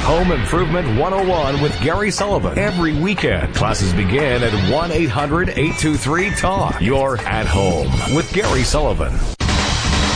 Home Improvement 101 with Gary Sullivan. Every weekend, classes begin at 1-800-823-TALK. You're at home with Gary Sullivan.